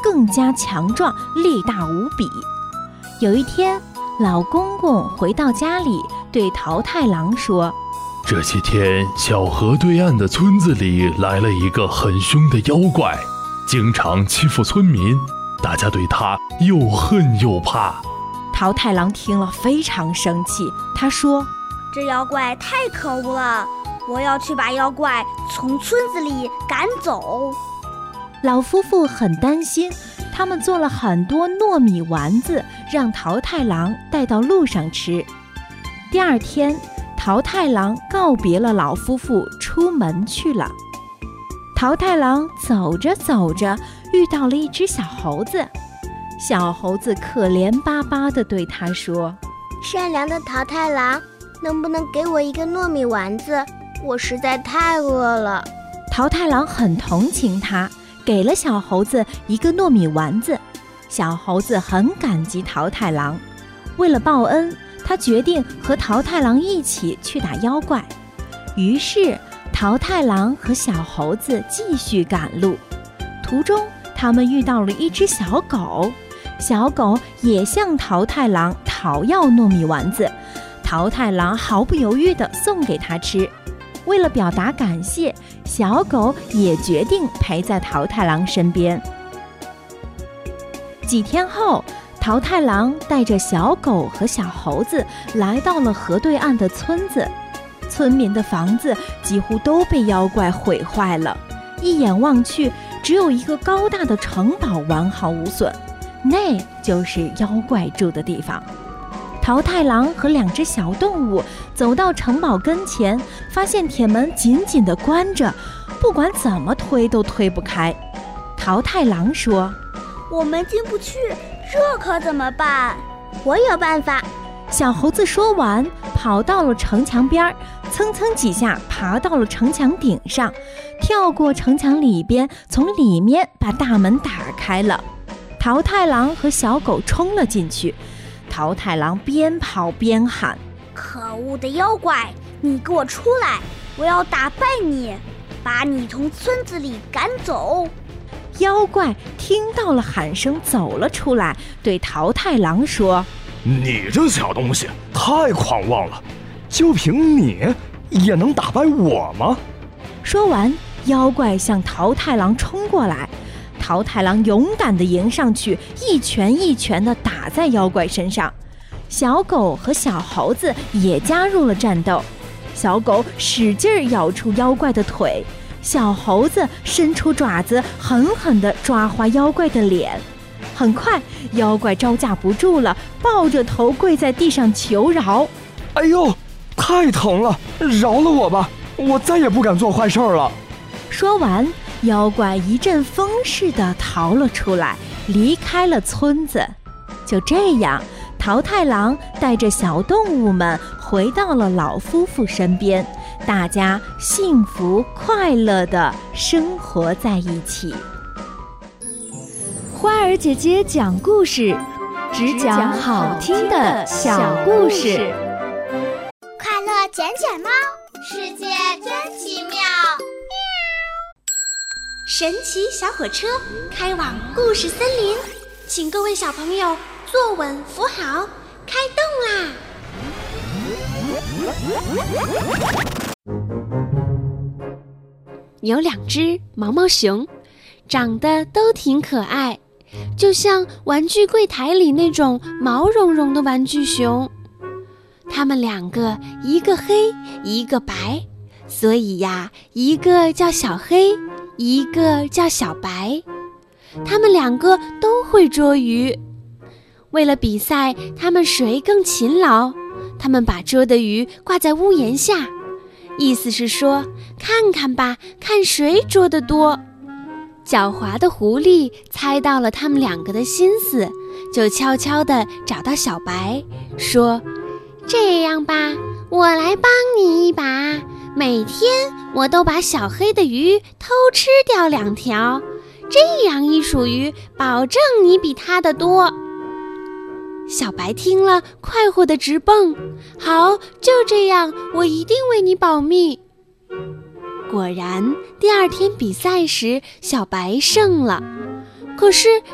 更加强壮，力大无比。有一天，老公公回到家里，对桃太郎说： 这几天小河对岸的村子里来了一个很凶的妖怪，经常欺负村民，大家对他又恨又怕。 桃太郎听了非常生气，他说： 这妖怪太可恶了，我要去把妖怪从村子里赶走。 老夫妇很担心，他们做了很多糯米丸子，让桃太郎带到路上吃。第二天，桃太郎告别了老夫妇，出门去了。桃太郎走着走着，遇到了一只小猴子。小猴子可怜巴巴地对他说： 善良的桃太郎，能不能给我一个糯米丸子？我实在太饿了。 桃太郎很同情他，给了小猴子一个糯米丸子。小猴子很感激桃太郎，为了报恩，他决定和桃太郎一起去打妖怪。于是桃太郎和小猴子继续赶路，途中他们遇到了一只小狗，小狗也向桃太郎讨要糯米丸子，桃太郎毫不犹豫地送给他吃。为了表达感谢，小狗也决定陪在桃太郎身边。几天后，桃太郎带着小狗和小猴子来到了河对岸的村子。村民的房子几乎都被妖怪毁坏了，一眼望去，只有一个高大的城堡完好无损，那就是妖怪住的地方。桃太郎和两只小动物走到城堡跟前，发现铁门紧紧地关着，不管怎么推都推不开。桃太郎说： 我们进不去，这可怎么办？ 我有办法。 小猴子说完，跑到了城墙边，蹭蹭几下爬到了城墙顶上，跳过城墙里边，从里面把大门打开了。桃太郎和小狗冲了进去，桃太郎边跑边喊： 可恶的妖怪，你给我出来，我要打败你，把你从村子里赶走。 妖怪听到了喊声，走了出来，对桃太郎说： 你这小东西太狂妄了，就凭你也能打败我吗？ 说完，妖怪向桃太郎冲过来，桃太郎勇敢地迎上去，一拳一拳地打在妖怪身上。小狗和小猴子也加入了战斗，小狗使劲咬出妖怪的腿，小猴子伸出爪子狠狠地抓花妖怪的脸。很快，妖怪招架不住了，抱着头跪在地上求饶： 哎呦，太疼了，饶了我吧，我再也不敢做坏事了。 说完，妖怪一阵风似的逃了出来，离开了村子。就这样，桃太郎带着小动物们回到了老夫妇身边，大家幸福快乐地生活在一起。 花儿姐姐讲故事，只讲好听的小故事。 快乐捡捡猫，世界真奇妙。 神奇小火车开往故事森林，请各位小朋友坐稳扶好，开动啦！有两只毛毛熊，长得都挺可爱，就像玩具柜台里那种毛茸茸的玩具熊。它们两个，一个黑一个白，所以呀，一个叫小黑，一个叫小白。它们两个都会捉鱼。为了比赛，它们谁更勤劳，它们把捉的鱼挂在屋檐下，意思是说，看看吧，看谁捉得多。狡猾的狐狸猜到了他们两个的心思，就悄悄地找到小白，说：这样吧，我来帮你一把，每天我都把小黑的鱼偷吃掉2条，这样一数鱼，保证你比他的多。小白听了，快活得直蹦，好，就这样，我一定为你保密。果然，第2天比赛时，小白胜了。可是